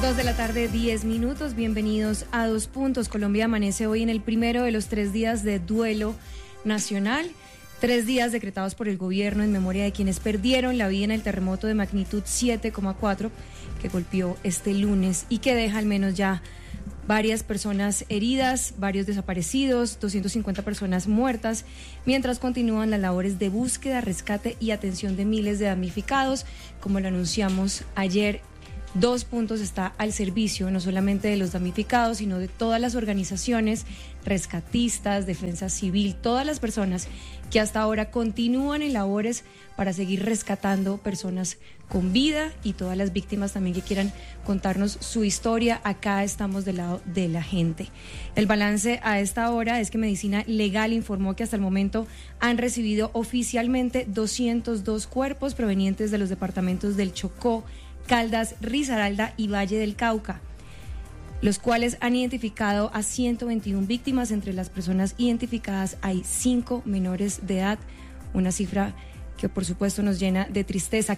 2:10 p.m. Bienvenidos a Dos Puntos. Colombia amanece hoy en el primero de los 3 días de duelo nacional. 3 días decretados por el gobierno en memoria de quienes perdieron la vida en el terremoto de magnitud 7,4 que golpeó este lunes y que deja al menos ya varias personas heridas, varios desaparecidos, 250 personas muertas, mientras continúan las labores de búsqueda, rescate y atención de miles de damnificados. Como lo anunciamos ayer, Dos Puntos está al servicio no solamente de los damnificados, sino de todas las organizaciones, rescatistas, defensa civil, todas las personas que hasta ahora continúan en labores para seguir rescatando personas con vida y todas las víctimas también que quieran contarnos su historia. Acá estamos del lado de la gente. El balance a esta hora es que Medicina Legal informó que hasta el momento han recibido oficialmente 202 cuerpos provenientes de los departamentos del Chocó, Caldas, Risaralda y Valle del Cauca, los cuales han identificado a 121 víctimas. Entre las personas identificadas hay 5 menores de edad, una cifra que por supuesto nos llena de tristeza.